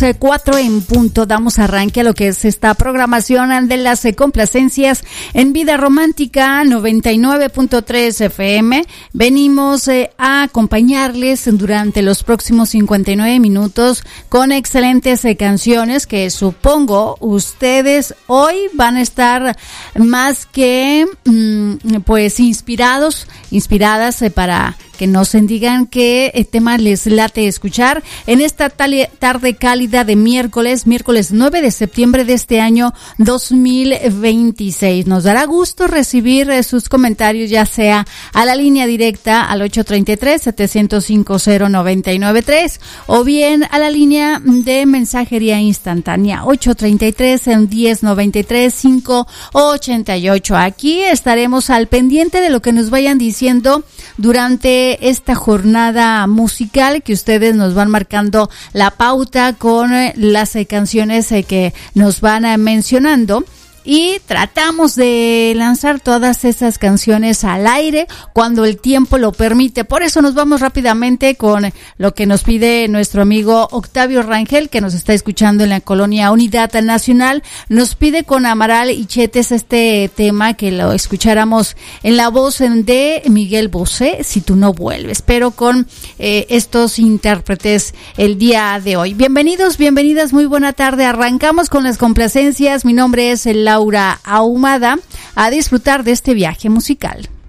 4 en punto, damos arranque a lo que es esta programación de las complacencias en Vida Romántica 99.3 FM. Venimos a acompañarles durante los próximos 59 minutos con excelentes canciones que supongo ustedes hoy van a estar más que pues inspiradas para que nos digan qué tema les late escuchar en esta tarde cálida de miércoles 9 de septiembre de este año 2026. Nos dará gusto recibir sus comentarios, ya sea a la línea directa al 833-705-0993 o bien a la línea de mensajería instantánea 833-1093-588. Aquí estaremos al pendiente de lo que nos vayan diciendo durante esta jornada musical, que ustedes nos van marcando la pauta con las canciones que nos van mencionando. Y tratamos de lanzar todas esas canciones al aire cuando el tiempo lo permite. Por eso nos vamos rápidamente con lo que nos pide nuestro amigo Octavio Rangel, que nos está escuchando en la colonia Unidad Nacional. Nos pide con Amaral y Chetes este tema, que lo escucháramos en la voz de Miguel Bosé, Si tú no vuelves, pero con estos intérpretes el día de hoy. Bienvenidos, bienvenidas, muy buena tarde. Arrancamos con las complacencias. Mi nombre es Laura Ahumada, a disfrutar de este viaje musical.